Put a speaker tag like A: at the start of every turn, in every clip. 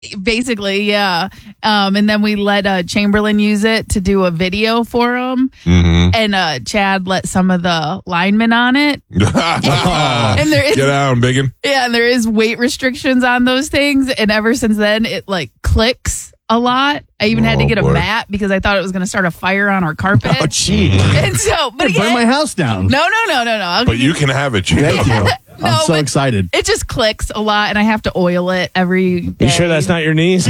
A: Basically, yeah. And then we let Chamberlain use it to do a video for him.
B: Mm-hmm.
A: And Chad let some of the linemen on it.
B: And
A: there is,
B: get out, Biggin.
A: Yeah, and there is weight restrictions on those things. And ever since then, it like clicks a lot. I even had to get a mat because I thought it was going to start a fire on our carpet.
C: Oh, gee.
A: And so, but
C: burn
A: again,
C: my house down.
A: No.
B: But you can have it, Chico.
C: Thank you.
A: No,
C: I'm so
A: but
C: excited.
A: It just clicks a lot, and I have to oil it every day.
D: You sure that's not your knees?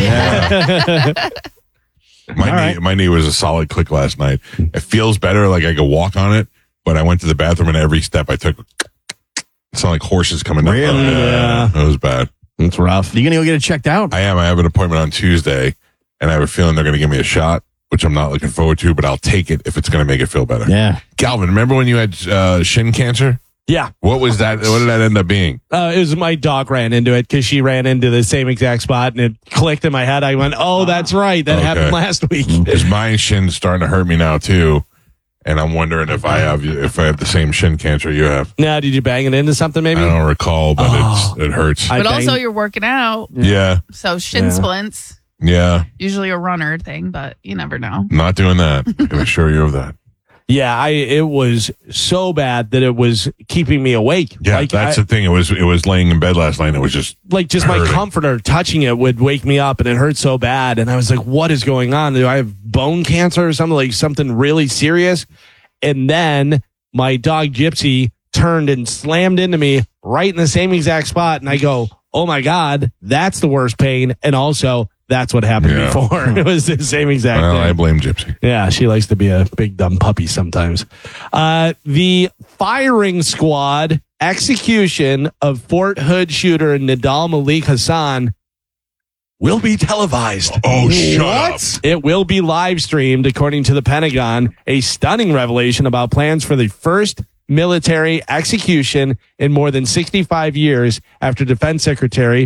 B: My knee was a solid click last night. It feels better, like I could walk on it, but I went to the bathroom and every step I took, it sounded like horses coming down.
C: Really?
B: Yeah. It was bad.
C: It's rough. You going to go get it checked out?
B: I am. I have an appointment on Tuesday, and I have a feeling they're going to give me a shot, which I'm not looking forward to, but I'll take it if it's going to make it feel better.
C: Yeah.
B: Galvin, remember when you had shin cancer?
D: Yeah.
B: What was that? What did that end up being?
D: It was my dog ran into it because she ran into the same exact spot and it clicked in my head. I went, oh, that's right. That happened last week.
B: Is my shin starting to hurt me now too? And I'm wondering if I have the same shin cancer you have.
D: Now, did you bang it into something maybe?
B: I don't recall, but it hurts.
A: But also, you're working out.
B: Yeah.
A: So shin splints.
B: Yeah.
A: Usually a runner thing, but you never know.
B: Not doing that. I can assure you of that.
D: Yeah, it was so bad that it was keeping me awake.
B: Yeah, that's the thing. It was laying in bed last night and it was just
D: my comforter touching it would wake me up and it hurt so bad. And I was like, what is going on? Do I have bone cancer or something, like something really serious? And then my dog Gypsy turned and slammed into me right in the same exact spot. And I go, oh my God, that's the worst pain. And also, that's what happened before. It was the same exact thing.
B: I blame Gypsy.
D: Yeah, she likes to be a big dumb puppy sometimes. The firing squad execution of Fort Hood shooter Nidal Malik Hassan will be televised.
B: Oh, shut up.
D: It will be live streamed, according to the Pentagon. A stunning revelation about plans for the first military execution in more than 65 years after Defense Secretary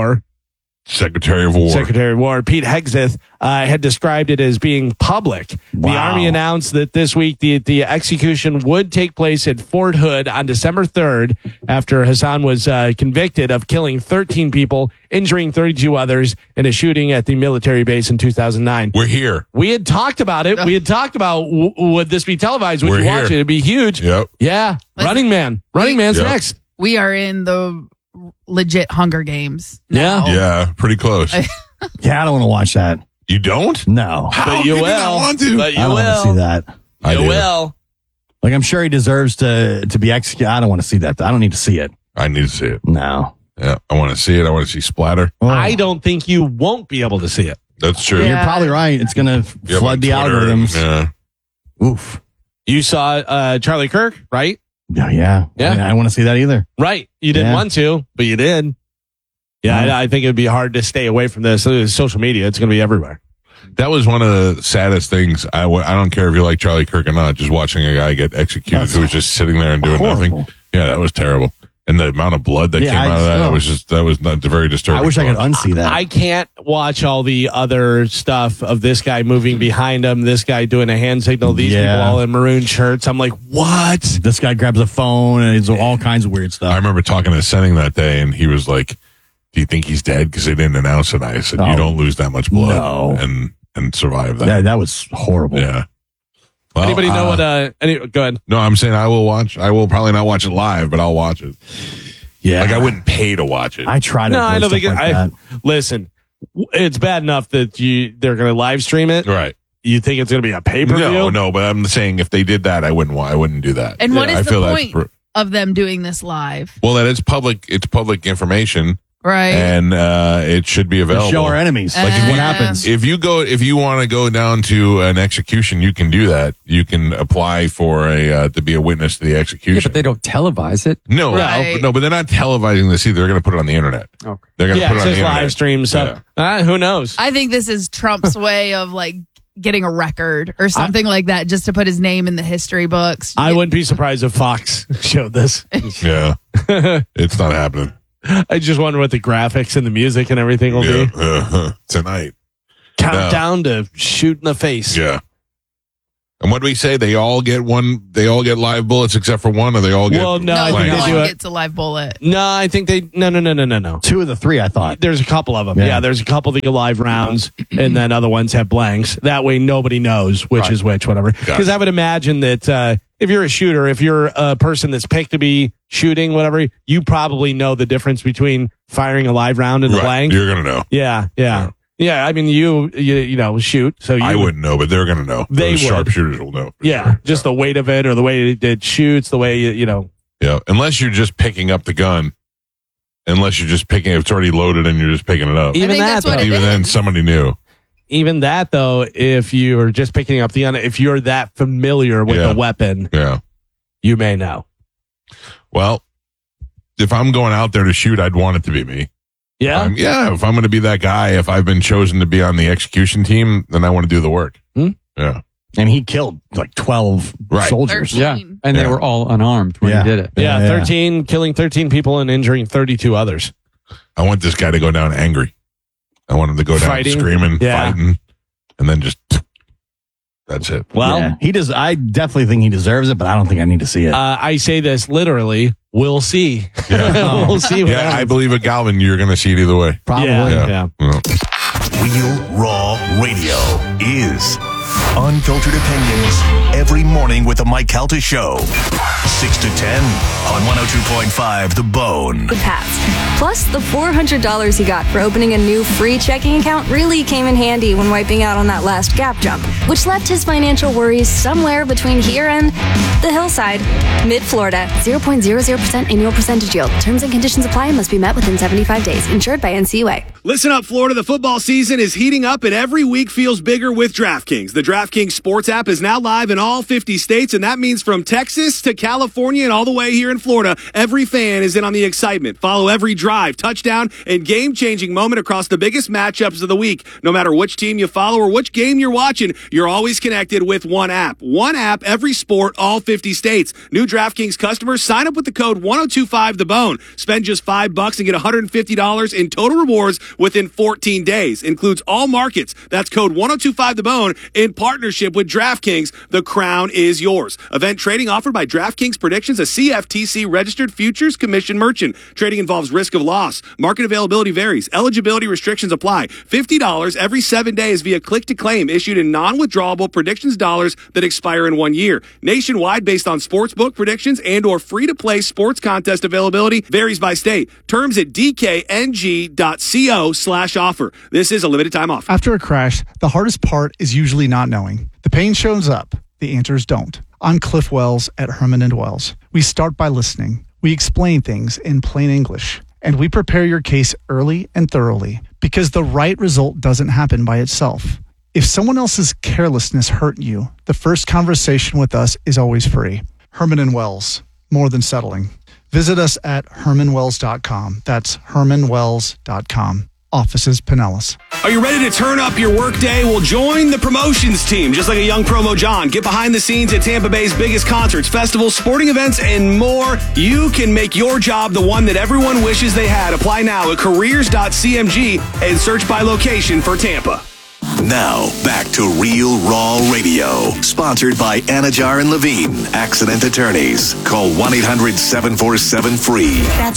B: Secretary of War
D: Pete Hegseth had described it as being public.
C: Wow.
D: The Army announced that this week the execution would take place at Fort Hood on December 3rd after Hassan was convicted of killing 13 people, injuring 32 others in a shooting at the military base in 2009.
B: We're here.
D: We had talked about it. We had talked about would this be televised? Would you watch it? It'd be huge.
B: Yep.
D: Yeah. Running Man's next.
A: We are in the legit Hunger Games now.
B: Yeah, pretty close.
C: Yeah, I don't want to watch that.
B: You don't?
C: No.
D: But you will.
B: I want to.
D: But you
C: I don't want to see that.
D: You will.
C: Like, I'm sure he deserves to be executed. I don't want to see that. I don't need to see it.
B: I need to see it.
C: No.
B: Yeah, I want to see it. I want to see splatter.
C: Oh.
D: I don't think you won't be able to see it.
B: That's true.
C: You're probably right. It's going to flood the algorithms.
B: Yeah.
C: Oof.
D: You saw Charlie Kirk, right?
C: Yeah. I don't want to see that either.
D: Right. You didn't want to, but you did. Yeah, I think it would be hard to stay away from this. Social media, it's going to be everywhere.
B: That was one of the saddest things. I don't care if you like Charlie Kirk or not, just watching a guy get executed who was just sitting there and doing nothing. Yeah, that was terrible. And the amount of blood that came out of that was not very disturbing.
C: I wish I could unsee that.
D: I can't watch all the other stuff of this guy moving behind him, this guy doing a hand signal, these people all in maroon shirts. I'm like, what?
C: This guy grabs a phone and it's all kinds of weird stuff.
B: I remember talking to Senning that day, and he was like, do you think he's dead? Because they didn't announce it. I said, you don't lose that much blood and survive that.
C: That was horrible.
B: Yeah. Well,
D: Anybody know what? Go ahead.
B: No, I'm saying I will watch. I will probably not watch it live, but I'll watch it.
C: Yeah,
B: like I wouldn't pay to watch it.
C: I try to.
D: No, I don't think.
C: That.
D: Listen, it's bad enough that they're going to live stream it.
B: Right.
D: You think it's going to be a pay-per-view?
B: No, but I'm saying if they did that, I wouldn't do that.
A: And what is the point of them doing this live?
B: Well, that it's public information.
A: Right.
B: And it should be available.
C: To show our enemies. Like what happens.
B: If you want to go down to an execution, you can do that. You can apply for to be a witness to the execution.
E: Yeah, but they don't televise it.
B: No, but they're not televising this either. They're going to put it on the internet.
E: Okay.
B: They're going to put it on the internet.
D: Live stream stuff. Who knows?
A: I think this is Trump's way of like getting a record or something like that, just to put his name in the history books.
D: I wouldn't be surprised if Fox showed this.
B: Yeah. It's not happening.
D: I just wonder what the graphics and the music and everything will be.
B: Tonight.
D: Countdown to shoot in the face.
B: Yeah. And what do we say? They all get live bullets except for one, or they all get.
D: Well, no,
A: No,
D: I think they do
A: one
D: it.
A: gets a live bullet.
D: No, I think they. No.
C: 2 of the 3, I thought.
D: There's a couple of them.
C: Yeah.
D: Yeah, there's a couple that get live rounds, and then other ones have blanks. That way, nobody knows which is which, whatever. Because I would imagine that if you're a shooter, if you're a person that's picked to be shooting, whatever, you probably know the difference between firing a live round and a blank.
B: You're gonna know.
D: Yeah. I mean, you shoot. So
B: I wouldn't know, but they're gonna know.
D: They
B: Those
D: would.
B: sharpshooters will know.
D: Yeah, just the weight of it, or the way it shoots, the way you know.
B: Yeah, unless you're just picking up the gun. Unless you're just picking, it's already loaded and you're just picking it up.
A: I think that's what it
B: Even
A: is.
B: then, somebody knew.
D: Even that, though, if you're just picking up the gun, if you're that familiar with the weapon, you may know.
B: Well, if I'm going out there to shoot, I'd want it to be me.
D: Yeah?
B: If I'm going to be that guy, if I've been chosen to be on the execution team, then I want to do the work. Yeah.
C: And he killed like 12 soldiers.
A: 13.
E: Yeah. And they were all unarmed when he did it.
D: Yeah, 13, killing 13 people and injuring 32 others.
B: I want this guy to go down angry. I want him to go down
D: Fighting.
B: screaming, fighting, and then just, that's it.
D: Well,
C: he does. I definitely think he deserves it, but I don't think I need to see it.
D: I say this literally, we'll see.
B: Yeah.
D: We'll see what
B: I
D: happens.
B: believe at Galvin, you're going to see it either way.
C: Probably.
D: Yeah.
F: Real Raw Radio is unfiltered opinions every morning with the Mike Calta Show. 6 to 10 on 102.5 The Bone.
G: The past. Plus, the $400 he got for opening a new free checking account really came in handy when wiping out on that last gap jump, which left his financial worries somewhere between here and the hillside. Mid-Florida. 0.00% annual percentage yield. Terms and conditions apply and must be met within 75 days. Insured by NCUA.
H: Listen up, Florida. The football season is heating up and every week feels bigger with DraftKings. The DraftKings Sports app is now live in all 50 states, and that means from Texas to California and all the way here in Florida, every fan is in on the excitement. Follow every drive, touchdown, and game-changing moment across the biggest matchups of the week. No matter which team you follow or which game you're watching, you're always connected with one app. One app, every sport, all 50 states. New DraftKings customers, sign up with the code 1025TheBone. Spend just $5 and get $150 in total rewards within 14 days. Includes all markets. That's code 1025TheBone in partnership with DraftKings. The crown is yours. Event trading offered by DraftKings Predictions, a CFTC registered futures commission merchant. Trading involves risk of loss. Market availability varies. Eligibility restrictions apply. $50 every 7 days via click to claim issued in non-withdrawable predictions dollars that expire in 1 year. Nationwide based on sportsbook predictions and or free-to-play sports contest availability varies by state. Terms at dkng.co/offer. This is a limited time offer.
I: After a crash, the hardest part is usually not knowing. The pain shows up. The answers don't. I'm Cliff Wells at Herman & Wells. We start by listening. We explain things in plain English. And we prepare your case early and thoroughly because the right result doesn't happen by itself. If someone else's carelessness hurt you, the first conversation with us is always free. Herman & Wells, more than settling. Visit us at hermanwells.com. That's hermanwells.com. Offices Pinellas.
H: Are you ready to turn up your workday? Well, join the promotions team. Just like a young promo John, get behind the scenes at Tampa Bay's biggest concerts, festivals, sporting events, and more. You can make your job the one that everyone wishes they had. Apply now at careers.cmg and search by location for Tampa.
F: Now, back to Real Raw Radio. Sponsored by Anajar and Levine, Accident Attorneys. Call 1-800-747-FREE.
J: That's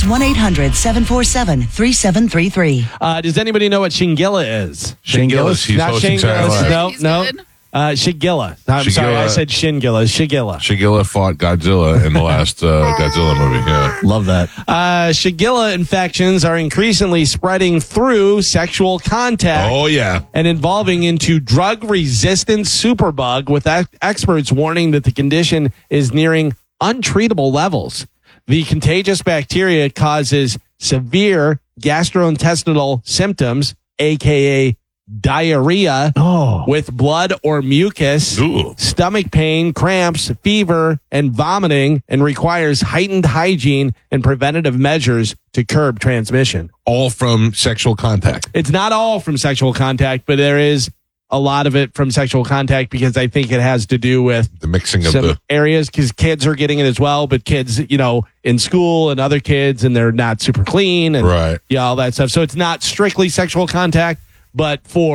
J: 1-800-747-3733.
D: Does anybody know what Shingilla is?
B: Shane Gillis, he's
D: Not
B: hosting
D: Shane
B: Saturday
D: Gillis.
B: Night
A: Sure,
B: Live.
A: he's
D: No.
A: good.
D: Shigilla. I'm sorry, I said Shingilla. Shigilla.
B: Shigilla fought Godzilla in the last Godzilla movie. Yeah.
C: Love that.
D: Shigilla infections are increasingly spreading through sexual contact.
B: Oh, yeah.
D: And evolving into drug-resistant superbug, with experts warning that the condition is nearing untreatable levels. The contagious bacteria causes severe gastrointestinal symptoms, a.k.a. diarrhea with blood or mucus, stomach pain, cramps, fever, and vomiting, and requires heightened hygiene and preventative measures to curb transmission.
B: All from sexual contact.
D: It's not all from sexual contact, but there is a lot of it from sexual contact because I think it has to do with
B: the mixing of
D: some
B: the
D: areas, because kids are getting it as well, but kids, in school and other kids, and they're not super clean and
B: right.
D: all that stuff. So it's not strictly sexual contact, but for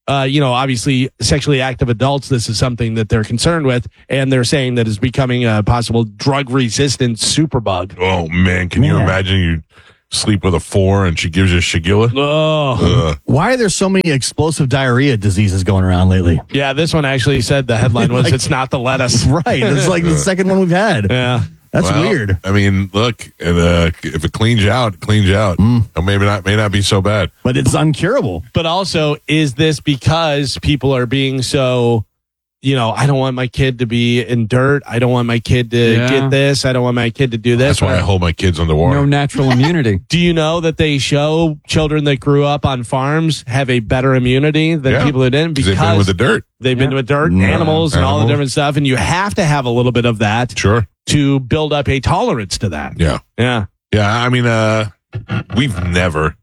D: obviously sexually active adults, this is something that they're concerned with, and they're saying that it's becoming a possible drug-resistant superbug.
B: Oh, man. Can you imagine you sleep with a 4 and she gives you Shigella?
D: Oh.
C: Why are there so many explosive diarrhea diseases going around lately?
D: Yeah, this one actually said the headline was, it's not the lettuce.
C: Right. It's like the second one we've had.
D: Yeah.
C: That's weird.
B: I mean, look, if it cleans you out, it cleans you out. Or may not be so bad.
C: But it's uncurable.
D: But also, is this because people are being so, I don't want my kid to be in dirt. I don't want my kid to get this. I don't want my kid to do this.
B: That's why I hold my kids underwater.
E: No natural immunity.
D: Do you know that they show children that grew up on farms have a better immunity than people that didn't? Because
B: they've been with the dirt.
D: They've been with dirt, animals, and all the different stuff. And you have to have a little bit of that.
B: Sure.
D: To build up a tolerance to that.
B: Yeah.
D: Yeah.
B: Yeah. I mean, we've never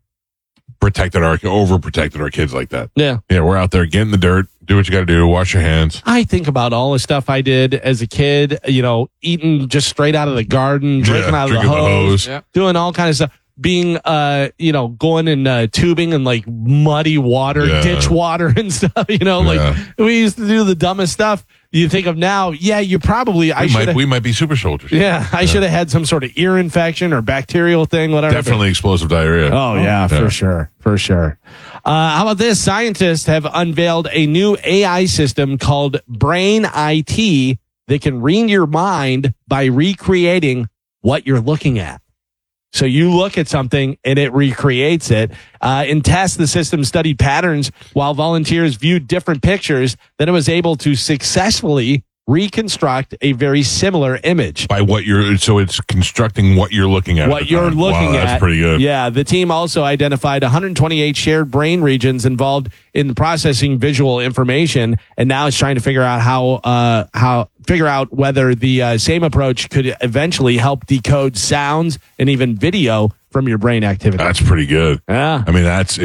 B: overprotected our kids like that.
D: Yeah.
B: Yeah. We're out there, get in the dirt, do what you got to do, wash your hands.
D: I think about all the stuff I did as a kid, eating just straight out of the garden, drinking out of the hose. Doing all kinds of stuff. Being, going in tubing and like muddy water, ditch water and stuff, we used to do the dumbest stuff you think of now. Yeah, you probably,
B: we might be super soldiers.
D: Yeah, I should have had some sort of ear infection or bacterial thing, whatever.
B: Definitely explosive diarrhea.
D: Oh, yeah, for sure. For sure. How about this? Scientists have unveiled a new AI system called Brain IT that can read your mind by recreating what you're looking at. So you look at something and it recreates it. In tests, the system studied patterns while volunteers viewed different pictures. Then it was able to successfully reconstruct a very similar image.
B: So it's constructing what you're looking at.
D: What you're looking at.
B: That's pretty good.
D: Yeah. The team also identified 128 shared brain regions involved in processing visual information. And now it's trying to figure out figure out whether the same approach could eventually help decode sounds and even video from your brain activity.
B: That's pretty good.
D: Yeah.
B: I mean,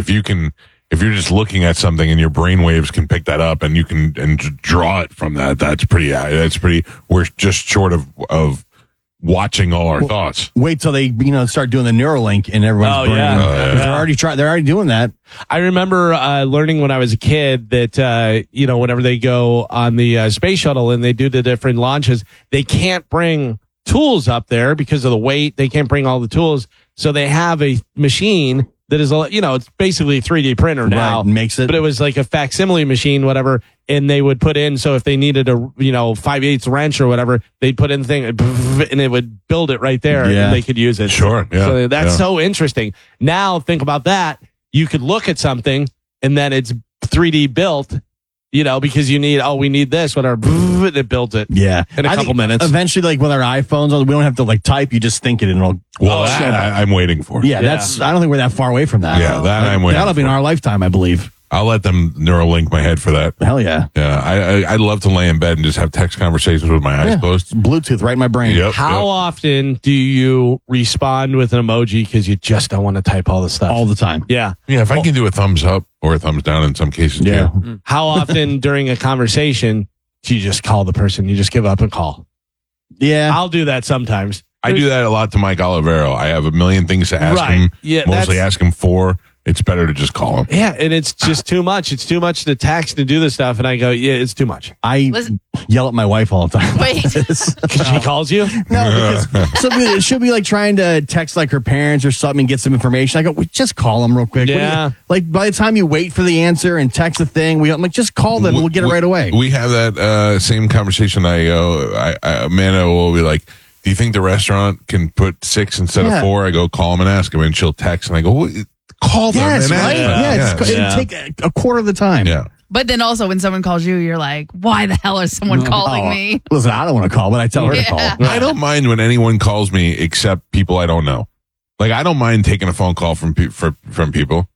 B: if you're just looking at something and your brain waves can pick that up and you can draw it from that, that's pretty, we're just short of watching all our thoughts.
C: Wait till they, start doing the Neuralink in everyone's brain.
D: Yeah.
C: They're already doing that.
D: I remember learning when I was a kid that, whenever they go on the space shuttle and they do the different launches, they can't bring tools up there because of the weight. They can't bring all the tools. So they have a machine that is, it's basically a 3D printer now.
C: Right, makes it.
D: But it was like a facsimile machine, whatever, and they would put in, so if they needed a, 5/8 wrench or whatever, they'd put in the thing, and it would build it right there, and they could use it.
B: Sure, yeah.
D: So that's so interesting. Now, think about that. You could look at something, and then it's 3D built, because you need, we need this, whatever, and it builds it.
C: Yeah.
D: In a couple minutes.
C: Eventually, like with our iPhones, we don't have to type, you just think it and it'll.
B: I'm waiting for.
C: Yeah, I don't think we're that far away from that.
B: Yeah, I'm waiting.
C: That'll be in our lifetime, I believe.
B: I'll let them Neuralink my head for that.
C: Hell yeah.
B: Yeah, I'd love to lay in bed and just have text conversations with my eyes closed.
C: Bluetooth right in my brain.
B: Yep,
D: How often do you respond with an emoji because you just don't want to type all the stuff?
C: All the time.
D: Yeah.
B: Yeah, if I can do a thumbs up or a thumbs down in some cases, too.
D: How often during a conversation do you just call the person? You just give up and call?
C: Yeah.
D: I'll do that sometimes.
B: I do that a lot to Mike Olivero. I have a million things to ask him.
D: Yeah,
B: mostly ask him for. It's better to just call him.
D: Yeah, and it's just too much. It's too much to text and do this stuff. And I go, it's too much.
C: I yell at my wife all the time.
A: Wait.
D: Because she calls you?
C: No, because she'll be like trying to text like her parents or something and get some information. I go, just call them real quick.
D: Yeah.
C: Like by the time you wait for the answer and text the thing, I'm like, just call them and we'll get it right away.
B: We have that same conversation. Amanda will be like, do you think the restaurant can put 6 instead of 4? I go, call them and ask them. And she'll text and I go, call them.
C: Yes,
B: and
C: right?
B: ask them.
C: It'll take a quarter of the time.
B: Yeah.
A: But then also when someone calls you, you're like, why the hell is someone calling me?
C: Listen, I don't want to call, but I tell her to call.
B: I don't mind when anyone calls me except people I don't know. Like, I don't mind taking a phone call from people.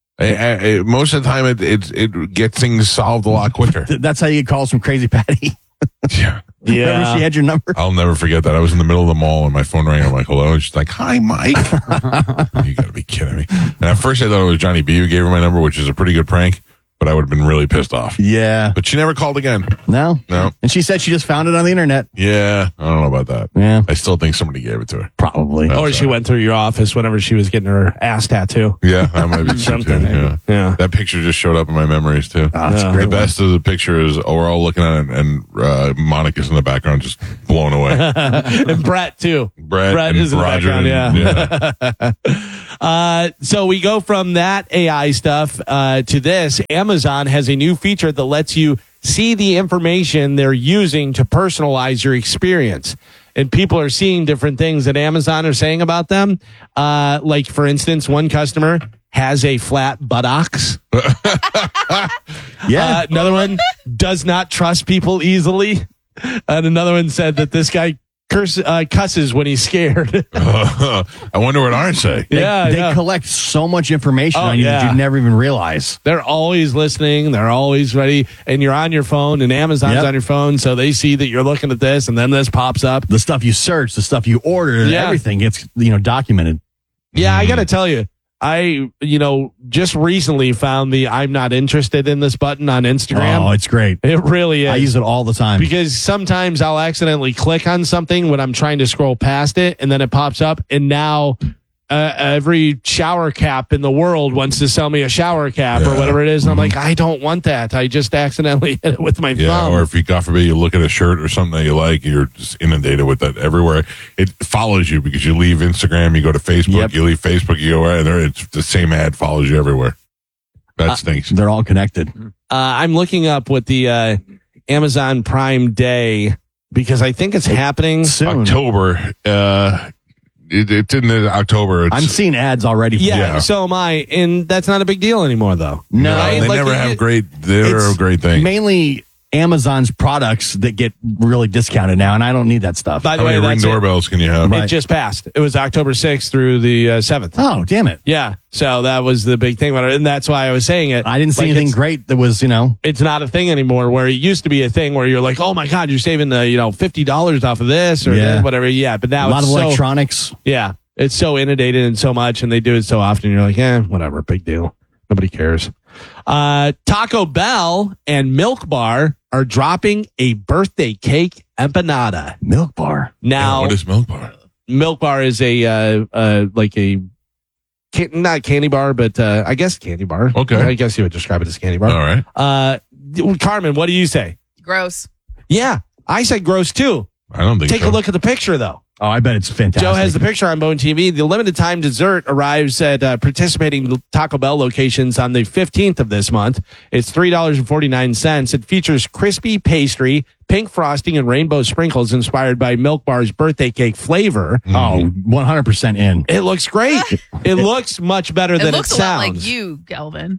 B: Most of the time, it gets things solved a lot quicker.
C: That's how you get calls from Crazy Patty.
B: Yeah.
C: Remember she had your number?
B: I'll never forget that. I was in the middle of the mall and my phone rang. I'm like, hello. And she's like, hi, Mike. You got to be kidding me. And at first I thought it was Johnny B who gave her my number, which is a pretty good prank. but I would have been really pissed off.
C: Yeah.
B: But she never called again.
C: No?
B: No.
C: And she said she just found it on the internet.
B: Yeah, I don't know about that.
C: Yeah.
B: I still think somebody gave it to her.
C: Probably.
D: Or she went through your office whenever she was getting her ass tattoo.
B: Yeah, that might be something. Yeah. That picture just showed up in my memories too.
C: Oh, that's a great
B: The best of the picture is we're all looking at it, and Monica's in the background, just blown away.
D: And Brett too.
B: Brett
D: is in
B: Roger
D: the background. Yeah. So we go from that AI stuff to this. Amazon has a new feature that lets you see the information they're using to personalize your experience. And people are seeing different things that Amazon are saying about them. Like, for instance, one customer has a flat buttocks.
C: Yeah.
D: Another one does not trust people easily. And another one said that this guy cusses when he's scared.
B: I wonder what ours say.
C: They collect so much information on you that you never even realize.
D: They're always listening. They're always ready. And you're on your phone, and Amazon's on your phone, so they see that you're looking at this, and then this pops up.
C: The stuff you search, the stuff you order, everything gets documented.
D: Yeah, I got to tell you, I just recently found the I'm not interested in this button on Instagram.
C: Oh, it's great.
D: It really is.
C: I use it all the time.
D: Because sometimes I'll accidentally click on something when I'm trying to scroll past it, and then it pops up, and now every shower cap in the world wants to sell me a shower cap or whatever it is. And I'm like, I don't want that. I just accidentally hit it with my thumb.
B: Or if you, God forbid, you look at a shirt or something that you like, you're just inundated with that everywhere. It follows you because you leave Instagram, you go to Facebook, you leave Facebook, you go right there. It's the same ad follows you everywhere. That stinks.
C: They're all connected.
D: I'm looking up what the Amazon Prime Day, because I think it's happening
C: soon.
B: October. It's in October.
C: I'm seeing ads already.
D: So am I, and that's not a big deal anymore, though.
C: No,
B: they never have great. They're a great thing.
C: Mainly Amazon's products that get really discounted now, and I don't need that stuff.
D: By the
B: How
D: way,
B: many Ring doorbells can you have?
D: It just passed. It was October 6th through the 7th.
C: Oh, damn it!
D: Yeah, so that was the big thing about it, and that's why I was saying it.
C: I didn't see anything great that was,
D: It's not a thing anymore. Where it used to be a thing where you're like, oh my god, you're saving the $50 off of this or that, whatever. Yeah, but now
C: a lot of electronics.
D: Yeah. It's so inundated and so much, and they do it so often. You're like, whatever, big deal. Nobody cares. Taco Bell and Milk Bar are dropping a birthday cake empanada.
C: Milk Bar.
D: Now,
B: what is Milk Bar?
D: Milk Bar is not candy bar, but I guess candy bar.
B: Okay.
D: I guess you would describe it as candy bar.
B: All right.
D: Carmen, what do you say?
A: Gross.
D: Yeah, I said gross too.
B: I don't think
D: Take a look at the picture, though.
C: Oh, I bet it's fantastic.
D: Joe has the picture on Bone TV. The limited time dessert arrives at participating Taco Bell locations on the 15th of this month. It's $3.49. It features crispy pastry, pink frosting, and rainbow sprinkles inspired by Milk Bar's birthday cake flavor.
C: Oh, 100% in.
D: It looks great. It looks much better than it sounds.
A: It looks a lot like you, Galvin.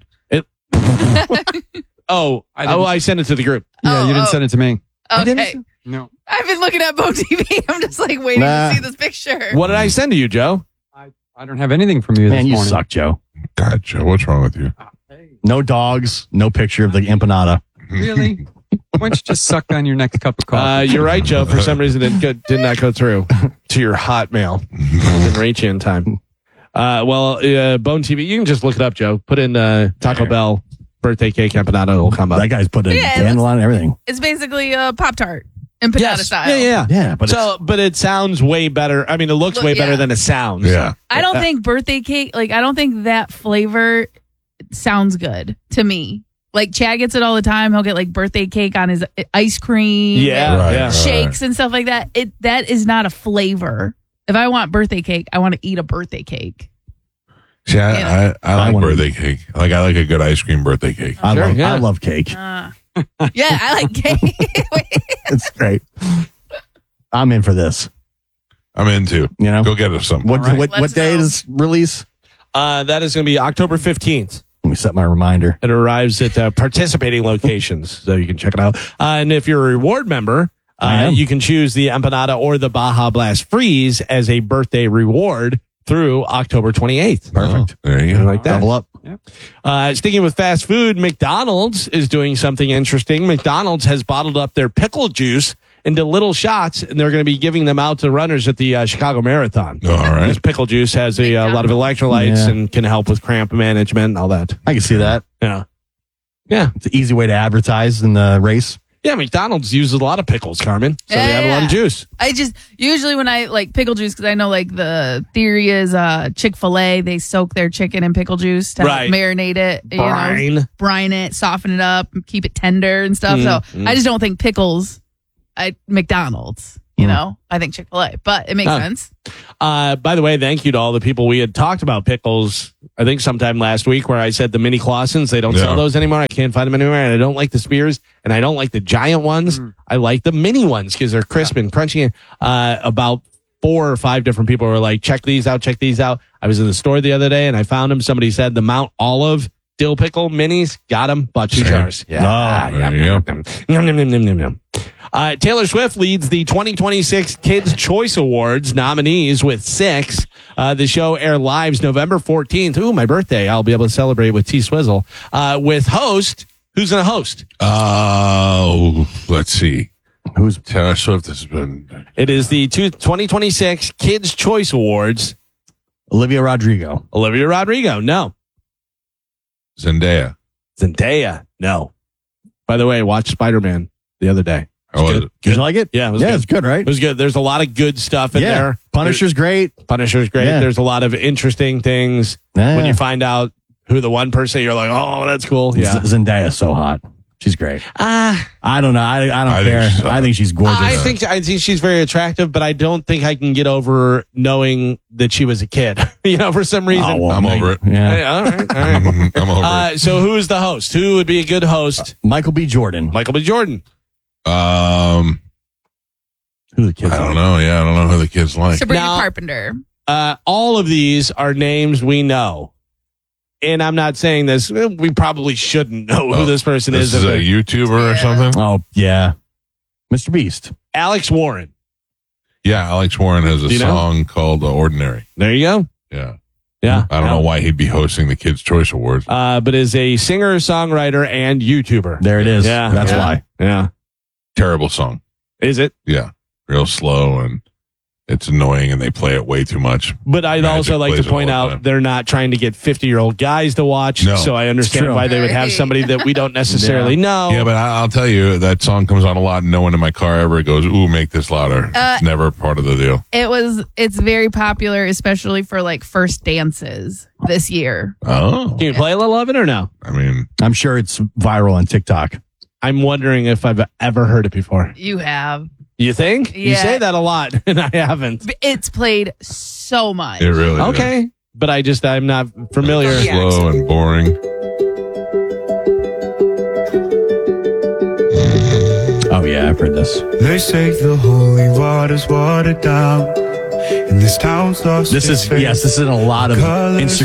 D: I sent it to the group.
E: Yeah, you didn't send it to me.
A: Okay.
E: No.
A: I've been looking at Bone TV. I'm just like waiting to see this picture.
D: What did I send to you, Joe?
E: I don't have anything from you this morning.
C: Man, you suck, Joe.
B: God, Joe, what's wrong with you?
C: No dogs, no picture of the empanada.
E: Really? Why don't you just suck on your next cup of coffee?
D: You're right, Joe. For some reason, it did not go through to your Hotmail. Didn't reach you in time. Bone TV, you can just look it up, Joe. Put in Taco Bell birthday cake empanada. It'll come up.
C: That guy's put a candle on and everything.
A: It's basically a Pop-Tart. Empanada style.
D: Yeah.
C: But
D: it sounds way better. I mean, it looks way better than it sounds.
B: Yeah.
A: I don't think birthday cake, I don't think that flavor sounds good to me. Like Chad gets it all the time. He'll get birthday cake on his ice cream.
B: Right,
A: shakes and stuff like that. That is not a flavor. If I want birthday cake, I want to eat a birthday cake.
B: See, I like birthday cake. I like a good ice cream birthday cake.
C: I love cake.
A: Yeah, I like cake.
C: It's great. I'm in for this.
B: I'm in too. Go get us some.
C: What day is release?
D: That is going to be October 15th.
C: Let me set my reminder.
D: It arrives at participating locations, so you can check it out. And if you're a reward member, you can choose the empanada or the Baja Blast Freeze as a birthday reward through October 28th.
C: Perfect.
B: There you go.
D: Like that.
C: Double up.
D: Sticking with fast food, McDonald's is doing something interesting. McDonald's has bottled up their pickle juice into little shots, and they're going to be giving them out to runners at the Chicago Marathon.
B: All right.
D: This pickle juice has a lot of electrolytes and can help with cramp management and all that.
C: I can see that.
D: Yeah. Yeah.
C: It's an easy way to advertise in the race.
D: Yeah, McDonald's uses a lot of pickles, Carmen. So they have a lot of juice.
A: I just, usually when I like pickle juice, because I know like the theory is Chick-fil-A, they soak their chicken in pickle juice to marinate it. Brine it, soften it up, keep it tender and stuff. So I just don't think pickles at McDonald's. You know, I think Chick-fil-A, but it makes sense.
D: By the way, thank you to all the people we had talked about pickles, I think sometime last week, where I said the mini Clausens, they don't sell those anymore. I can't find them anywhere. And I don't like the Spears, and I don't like the giant ones. I like the mini ones because they're crisp and crunchy. About 4 or 5 different people were like, check these out, check these out. I was in the store the other day and I found them. Somebody said the Mount Olive dill pickle minis, got them, bought 2 jars. Taylor Swift leads the 2026 Kids' Choice Awards nominees with 6. The show air live November 14th. Ooh, my birthday. I'll be able to celebrate with T-Swizzle. With host. Who's going to host?
B: Let's see. Who's Taylor Swift has been?
D: It is the 2026 Kids' Choice Awards.
C: Olivia Rodrigo.
D: No.
B: Zendaya.
D: No. By the way, I watched Spider-Man the other day.
C: Did you like it?
D: Yeah,
C: it's good, right?
D: It was good. There's a lot of good stuff in there.
C: Punisher's great. Yeah.
D: There's a lot of interesting things when you find out who the one person you're like, oh, that's cool. Yeah,
C: Zendaya's so hot. She's great. I don't know. I don't care. I think she's gorgeous.
D: I think she's very attractive, but I don't think I can get over knowing that she was a kid. For some reason.
B: Oh, well, I'm over it.
D: Yeah. All right.
B: I'm over it.
D: So who is the host? Who would be a good host?
C: Michael B. Jordan.
D: Who the kids?
B: I don't know. Yeah, I don't know who the kids like.
A: Sabrina Carpenter.
D: All of these are names we know. And I'm not saying this. We probably shouldn't know who this person is.
B: This is a YouTuber or something?
C: Oh, yeah. Mr. Beast.
D: Alex Warren.
B: Yeah, Alex Warren has a song called Ordinary.
D: There you go.
B: Yeah. I don't know why he'd be hosting the Kids' Choice Awards.
D: But is a singer, songwriter, and YouTuber.
C: There it is.
D: Yeah.
C: That's why.
D: Yeah.
B: Terrible song.
D: Is it?
B: Yeah. Real slow and it's annoying and they play it way too much.
D: But I'd also like to point out they're not trying to get 50-year-old guys to watch. No, so I understand why they would have somebody that we don't necessarily know.
B: Yeah, but I'll tell you, that song comes on a lot and no one in my car ever goes, ooh, make this louder. It's never part of the deal.
A: It's very popular, especially for like first dances this year.
B: Oh.
D: Can you play a little of it or no?
B: I mean,
C: I'm sure it's viral on TikTok.
D: I'm wondering if I've ever heard it before.
A: You have.
D: You think?
A: Yeah.
D: You say that a lot, and I haven't.
A: It's played so much.
B: It really
D: okay.
B: is.
D: But I'm not familiar.
B: It's slow and boring.
C: Oh, yeah, I've heard this.
J: They say the holy water's watered down. And this town's lost.
C: This is in a lot of Instagram